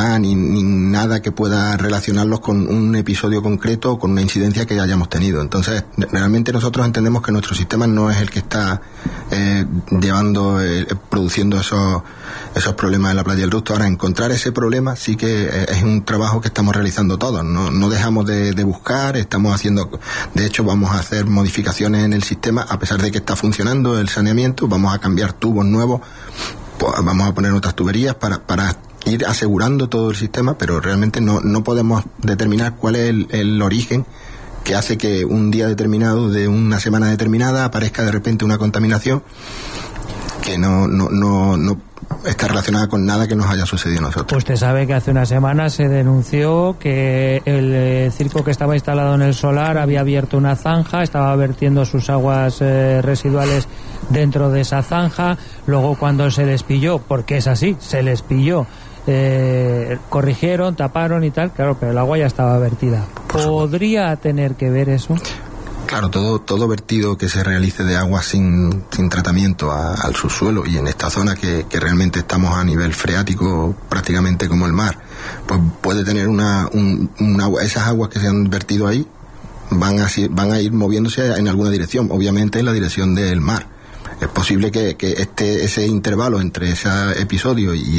casualidad ni nada que pueda relacionarlos con un episodio concreto o con una incidencia que hayamos tenido. Entonces, realmente nosotros entendemos que nuestro sistema no es el que está produciendo esos problemas en la playa del Ducto. Ahora, encontrar ese problema sí que es un trabajo que estamos realizando todos. No dejamos de buscar, estamos haciendo, de hecho vamos a hacer modificaciones en el sistema, a pesar de que está funcionando el saneamiento, vamos a cambiar tubos nuevos, vamos a poner otras tuberías para ir asegurando todo el sistema, pero realmente no podemos determinar cuál es el origen que hace que un día determinado de una semana determinada aparezca de repente una contaminación que no está relacionada con nada que nos haya sucedido a nosotros. Usted sabe que hace una semana se denunció que el circo que estaba instalado en el solar había abierto una zanja, estaba vertiendo sus aguas residuales dentro de esa zanja. Luego, cuando se les pilló, porque es así, se les pilló, corrigieron, taparon y tal, claro, pero el agua ya estaba vertida. ¿Podría tener que ver eso? Claro, todo vertido que se realice de agua sin tratamiento al subsuelo, y en esta zona que realmente estamos a nivel freático prácticamente como el mar, pues puede tener un agua. Esas aguas que se han vertido ahí van a ir moviéndose en alguna dirección, obviamente en la dirección del mar. Es posible que ese intervalo entre ese episodio y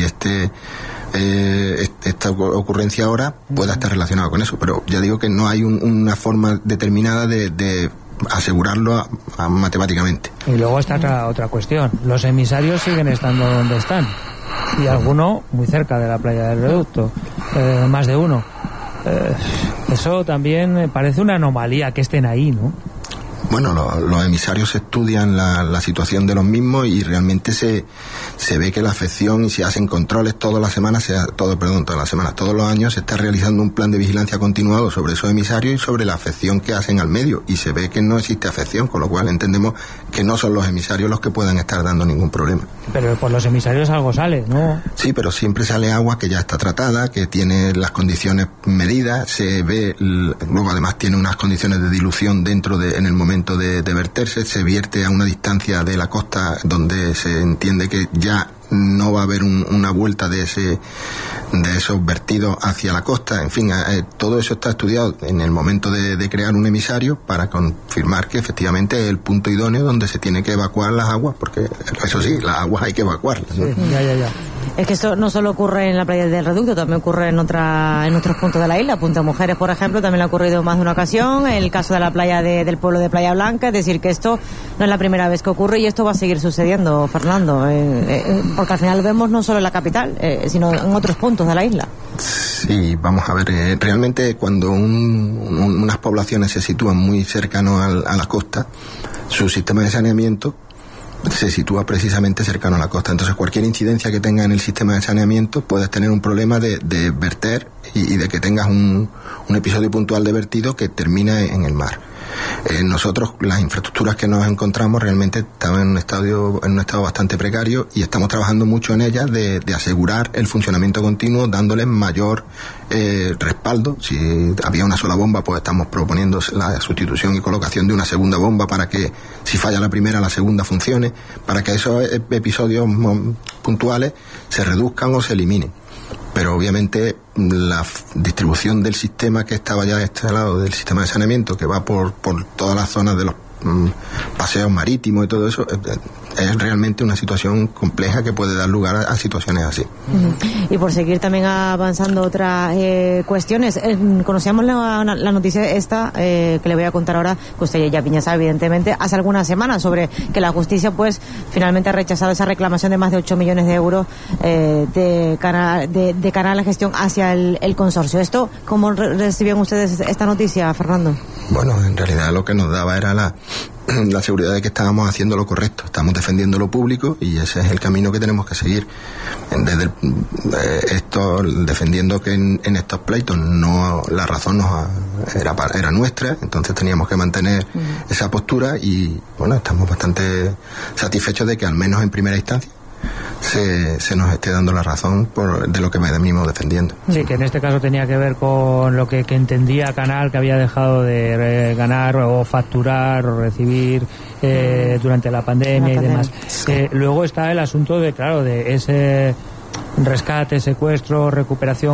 esta ocurrencia ahora pueda estar relacionado con eso, pero ya digo que no hay una forma determinada de asegurarlo matemáticamente. Y luego está otra cuestión: los emisarios siguen estando donde están, y alguno muy cerca de la playa del Reducto, más de uno. Eso también parece una anomalía que estén ahí, ¿no? Bueno, los emisarios estudian la situación de los mismos y realmente se ve que la afección, y se hacen controles todas los años se está realizando un plan de vigilancia continuado sobre esos emisarios y sobre la afección que hacen al medio, y se ve que no existe afección, con lo cual entendemos que no son los emisarios los que puedan estar dando ningún problema. Pero por los emisarios algo sale, ¿no? Sí, pero siempre sale agua que ya está tratada, que tiene las condiciones medidas, se ve, luego además tiene unas condiciones de dilución en el momento de verterse, se vierte a una distancia de la costa donde se entiende que ya no va a haber una vuelta de esos vertidos hacia la costa. En fin, todo eso está estudiado en el momento de crear un emisario para confirmar que efectivamente es el punto idóneo donde se tiene que evacuar las aguas, porque eso sí, las aguas hay que evacuarlas, ¿no? Sí, ya. Es que esto no solo ocurre en la playa del Reducto, también ocurre en otros puntos de la isla. Punta Mujeres, por ejemplo, también le ha ocurrido más de una ocasión. El caso de la playa del pueblo de Playa Blanca, es decir, que esto no es la primera vez que ocurre, y esto va a seguir sucediendo, Fernando, porque al final lo vemos no solo en la capital, sino en otros puntos de la isla. Sí, vamos a ver, realmente cuando unas poblaciones se sitúan muy cercanos a la costa, su sistema de saneamiento se sitúa precisamente cercano a la costa. Entonces, cualquier incidencia que tenga en el sistema de saneamiento, puedes tener un problema de verter y de que tengas un episodio puntual de vertido que termina en el mar. Nosotros, las infraestructuras que nos encontramos realmente estaban en un estado bastante precario, y estamos trabajando mucho en ellas de asegurar el funcionamiento continuo, dándoles mayor respaldo. Si había una sola bomba, pues estamos proponiendo la sustitución y colocación de una segunda bomba para que, si falla la primera, la segunda funcione, para que esos episodios puntuales se reduzcan o se eliminen. Pero obviamente la distribución del sistema que estaba ya instalado, del sistema de saneamiento, que va por todas las zonas de los paseos marítimos y todo eso, es realmente una situación compleja que puede dar lugar a situaciones así. Y por seguir también avanzando otras cuestiones, conocíamos la noticia esta que le voy a contar ahora, que usted ya sabe evidentemente, hace algunas semanas, sobre que la justicia pues finalmente ha rechazado esa reclamación de más de 8 millones de euros de cara a la gestión hacia el consorcio. ¿Cómo recibían ustedes esta noticia, Fernando? Bueno, en realidad lo que nos daba era la seguridad de que estábamos haciendo lo correcto, estamos defendiendo lo público, y ese es el camino que tenemos que seguir. Desde defendiendo que en estos pleitos la razón era nuestra, entonces teníamos que mantener esa postura, y bueno, estamos bastante satisfechos de que al menos en primera instancia se nos esté dando la razón de lo que venimos defendiendo. Sí, que en este caso tenía que ver con lo que entendía Canal, que había dejado de ganar o facturar o recibir durante la pandemia y demás. Luego está el asunto de ese rescate, secuestro, recuperación